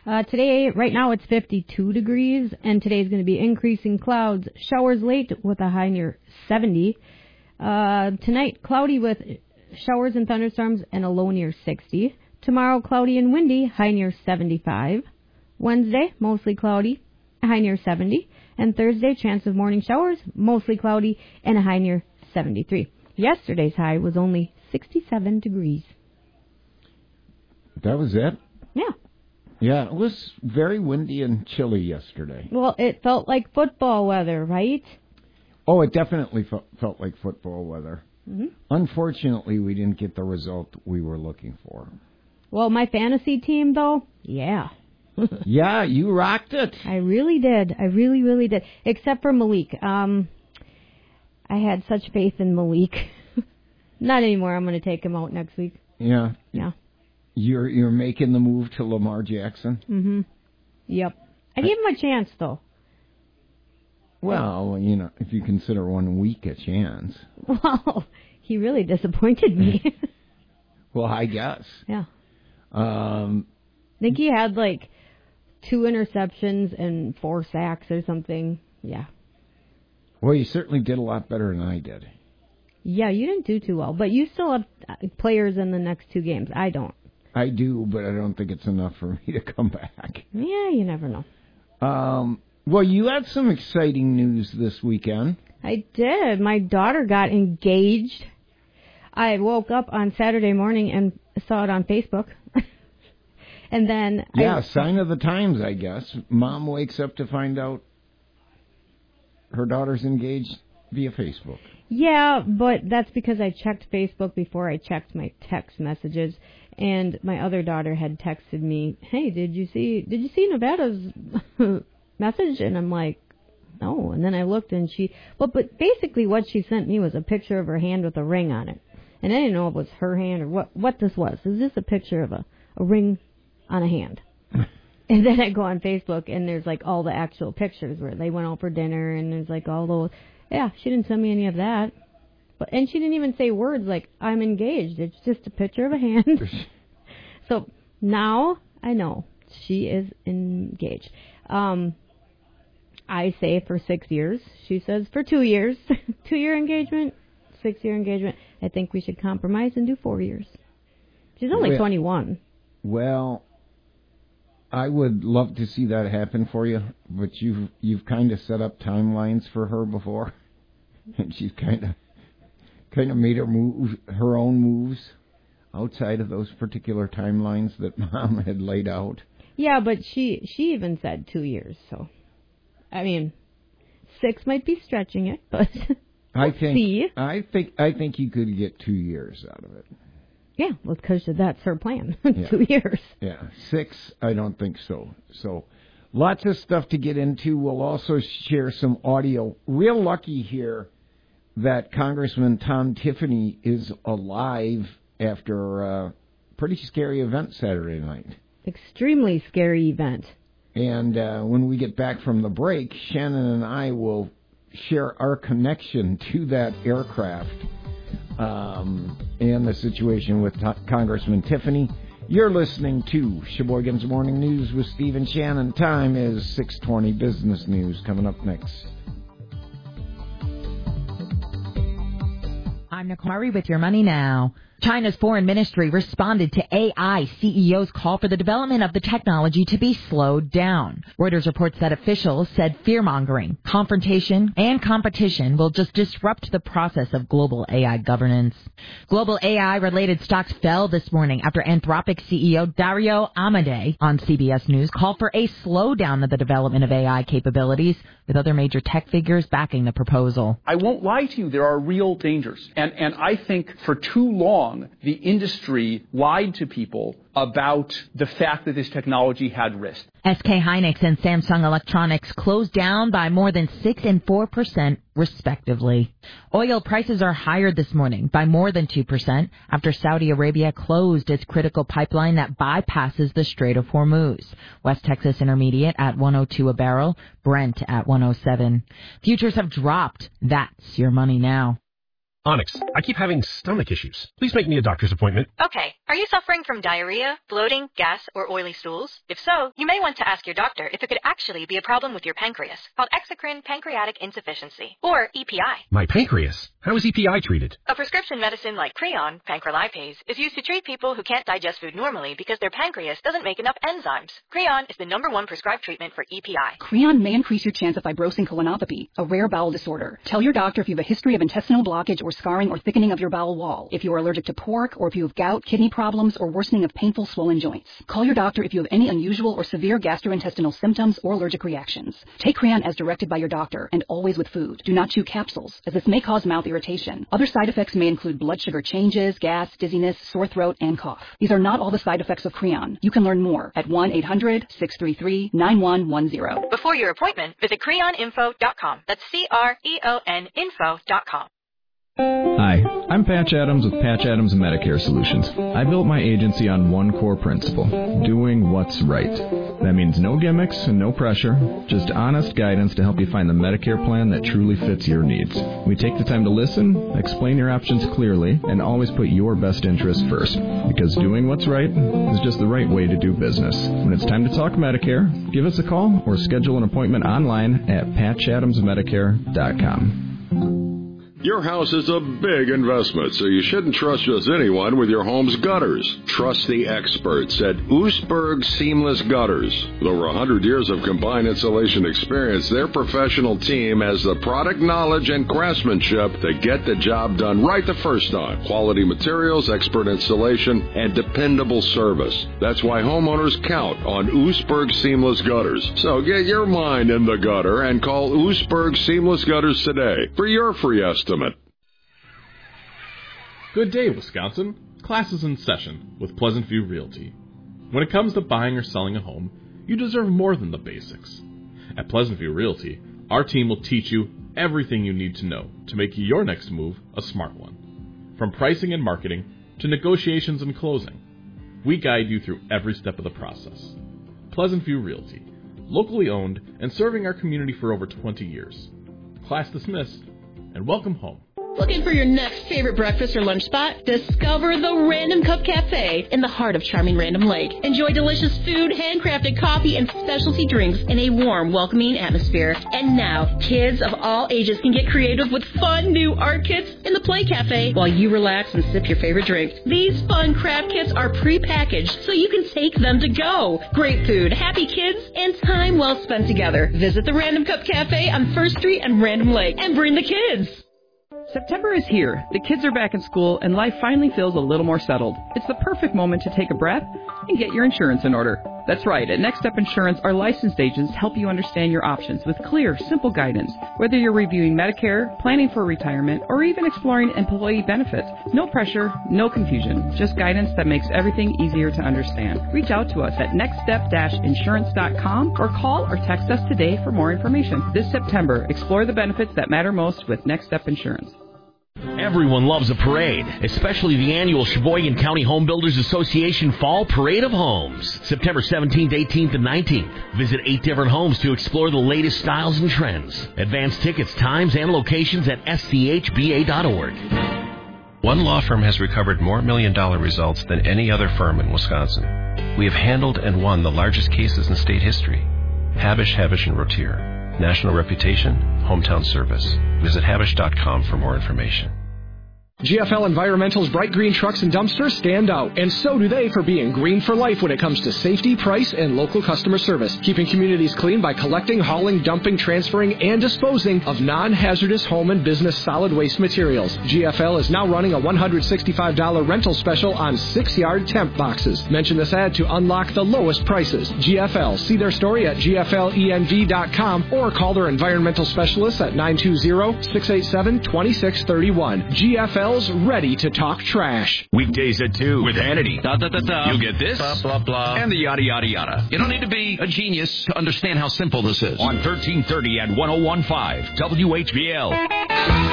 Today, right now, it's 52 degrees, and today's going to be increasing clouds. Showers late with a high near 70. Tonight, cloudy with showers and thunderstorms and a low near 60. Tomorrow, cloudy and windy, high near 75. Wednesday, mostly cloudy, a high near 70. And Thursday, chance of morning showers, mostly cloudy, and a high near 73. Yesterday's high was only 67 degrees. That was it? Yeah. Yeah, it was very windy and chilly yesterday. Well, it felt like football weather, right? Oh, it definitely felt like football weather. Mm-hmm. Unfortunately, we didn't get the result we were looking for. Well, my fantasy team, though, yeah. Yeah, you rocked it. I really did. I really, really did. Except for Malik. I had such faith in Malik. Not anymore. I'm going to take him out next week. Yeah. Yeah. You're making the move to Lamar Jackson? Mm-hmm. Yep. I gave him a chance, though. Well, you know, if you consider 1 week a chance. Well, he really disappointed me. Well, I guess. Yeah. I think he had like 2 interceptions and 4 sacks or something. Yeah. Well, you certainly did a lot better than I did. Yeah, you didn't do too well, but you still have players in the next 2 games. I don't. I do, but I don't think it's enough for me to come back. Yeah, you never know. Well, you had some exciting news this weekend. I did. My daughter got engaged. I woke up on Saturday morning and saw it on Facebook. And then... Yeah, sign of the times, I guess. Mom wakes up to find out her daughter's engaged via Facebook. Yeah, but that's because I checked Facebook before I checked my text messages. And my other daughter had texted me, "Hey, did you see Nevada's message?" And I'm like, "No." And then I looked and but basically what she sent me was a picture of her hand with a ring on it. And I didn't know if it was her hand or what this was. Is this a picture of a ring on a hand? And then I go on Facebook and there's like all the actual pictures where they went out for dinner and there's like all those. Yeah, she didn't send me any of that. And she didn't even say words like, "I'm engaged." It's just a picture of a hand. So now I know she is engaged. I say for 6 years. She says for 2 years. 2-year engagement, 6-year engagement. I think we should compromise and do 4 years. She's only 21. Well, I would love to see that happen for you, but you've kind of set up timelines for her before, and she's kind of made her own moves outside of those particular timelines that Mom had laid out. Yeah, but she even said 2 years. So, I mean, 6 might be stretching it, but I think you could get 2 years out of it. Yeah, well, because that's her plan. Yeah. 2 years. Yeah, 6, I don't think so. So, lots of stuff to get into. We'll also share some audio. Real lucky here that Congressman Tom Tiffany is alive after a pretty scary event Saturday night. Extremely scary event. And when we get back from the break, Shannon and I will share our connection to that aircraft and the situation with Congressman Tiffany. You're listening to Sheboygan's Morning News with Steve and Shannon. Time is 6:20. Business news coming up next. I'm Nicole Murray with Your Money Now. China's foreign ministry responded to AI CEO's call for the development of the technology to be slowed down. Reuters reports that officials said fear-mongering, confrontation, and competition will just disrupt the process of global AI governance. Global AI-related stocks fell this morning after Anthropic CEO Dario Amodei on CBS News called for a slowdown of the development of AI capabilities, with other major tech figures backing the proposal. I won't lie to you, there are real dangers. And I think for too long, the industry lied to people about the fact that this technology had risk. SK Hynix and Samsung Electronics closed down by more than 6% and 4%, respectively. Oil prices are higher this morning by more than 2% after Saudi Arabia closed its critical pipeline that bypasses the Strait of Hormuz. West Texas Intermediate at $102 a barrel, Brent at $107. Futures have dropped. That's Your Money Now. Onyx, I keep having stomach issues. Please make me a doctor's appointment. Okay. Are you suffering from diarrhea, bloating, gas, or oily stools? If so, you may want to ask your doctor if it could actually be a problem with your pancreas, called exocrine pancreatic insufficiency, or EPI. My pancreas? How is EPI treated? A prescription medicine like Creon, pancrelipase, is used to treat people who can't digest food normally because their pancreas doesn't make enough enzymes. Creon is the #1 prescribed treatment for EPI. Creon may increase your chance of fibrosing colonopathy, a rare bowel disorder. Tell your doctor if you have a history of intestinal blockage or scarring or thickening of your bowel wall, if you are allergic to pork, or if you have gout, kidney problems, or worsening of painful swollen joints. Call your doctor if you have any unusual or severe gastrointestinal symptoms or allergic reactions. Take Creon as directed by your doctor, and always with food. Do not chew capsules, as this may cause mouth irritation. Other side effects may include blood sugar changes, gas, dizziness, sore throat, and cough. These are not all the side effects of Creon. You can learn more at 1-800-633-9110. Before your appointment, visit creoninfo.com. That's CREON info.com. Hi, I'm Patch Adams with Patch Adams Medicare Solutions. I built my agency on one core principle, doing what's right. That means no gimmicks and no pressure, just honest guidance to help you find the Medicare plan that truly fits your needs. We take the time to listen, explain your options clearly, and always put your best interest first, because doing what's right is just the right way to do business. When it's time to talk Medicare, give us a call or schedule an appointment online at patchadamsmedicare.com. Your house is a big investment, so you shouldn't trust just anyone with your home's gutters. Trust the experts at Oostburg Seamless Gutters. With over 100 years of combined installation experience, their professional team has the product knowledge and craftsmanship to get the job done right the first time. Quality materials, expert installation, and dependable service. That's why homeowners count on Oostburg Seamless Gutters. So get your mind in the gutter and call Oostburg Seamless Gutters today for your free estimate. Good day, Wisconsin. Class is in session with Pleasant View Realty. When it comes to buying or selling a home, you deserve more than the basics. At Pleasant View Realty, our team will teach you everything you need to know to make your next move a smart one. From pricing and marketing to negotiations and closing, we guide you through every step of the process. Pleasant View Realty, locally owned and serving our community for over 20 years. Class dismissed, and welcome home. Looking for your next favorite breakfast or lunch spot? Discover the Random Cup Cafe in the heart of charming Random Lake. Enjoy delicious food, handcrafted coffee, and specialty drinks in a warm, welcoming atmosphere. And now, kids of all ages can get creative with fun new art kits in the Play Cafe while you relax and sip your favorite drink. These fun craft kits are pre-packaged so you can take them to go. Great food, happy kids, and time well spent together. Visit the Random Cup Cafe on 1st Street and Random Lake and bring the kids. September is here. The kids are back in school, and life finally feels a little more settled. It's the perfect moment to take a breath and get your insurance in order. That's right. At Next Step Insurance, our licensed agents help you understand your options with clear, simple guidance. Whether you're reviewing Medicare, planning for retirement, or even exploring employee benefits, no pressure, no confusion. Just guidance that makes everything easier to understand. Reach out to us at nextstep-insurance.com or call or text us today for more information. This September, explore the benefits that matter most with Next Step Insurance. Everyone loves a parade, especially the annual Sheboygan County Home Builders Association Fall Parade of Homes, September 17th, 18th, and 19th. Visit 8 different homes to explore the latest styles and trends. Advance tickets, times, and locations at schba.org. One law firm has recovered more million-dollar results than any other firm in Wisconsin. We have handled and won the largest cases in state history. Habish, Habish & Rotier. National reputation, hometown service. Visit Habish.com for more information. GFL Environmental's bright green trucks and dumpsters stand out, and so do they for being green for life when it comes to safety, price, and local customer service. Keeping communities clean by collecting, hauling, dumping, transferring, and disposing of non-hazardous home and business solid waste materials. GFL is now running a $165 rental special on 6-yard temp boxes. Mention this ad to unlock the lowest prices. GFL. See their story at gflenv.com or call their environmental specialists at 920-687-2631. GFL ready to talk trash. Weekdays at 2 with Hannity. You'll get this, blah, blah, blah, and the yada, yada, yada. You don't need to be a genius to understand how simple this is. On 1330 and 101.5 WHBL.